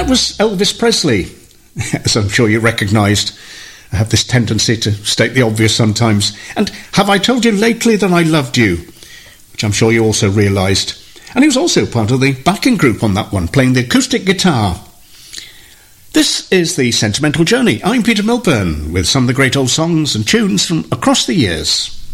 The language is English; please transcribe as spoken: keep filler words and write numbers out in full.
that was Elvis Presley, as I'm sure you recognised. I have this tendency to state the obvious sometimes. And Have I Told You Lately That I Loved You, which I'm sure you also realised. And he was also part of the backing group on that one, playing the acoustic guitar. This is The Sentimental Journey. I'm Peter Milburn, with some of the great old songs and tunes from across the years.